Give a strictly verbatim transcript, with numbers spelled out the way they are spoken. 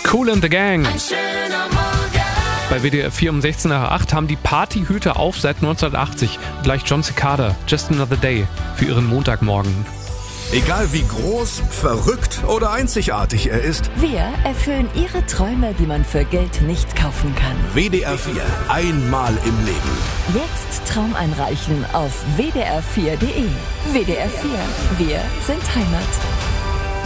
Kool and the Gang. Ein schöner Morgen. Bei W D R vier um sechzehn nach acht haben die Partyhüter auf seit neunzehnhundertachtzig. Gleich John Cicada, Just Another Day, für ihren Montagmorgen. Egal wie groß, verrückt oder einzigartig er ist, Wir erfüllen Ihre Träume, die man für Geld nicht kaufen kann. W D R vier, einmal im Leben. Jetzt Traum einreichen auf w d r vier punkt d e. W D R vier, wir sind Heimat.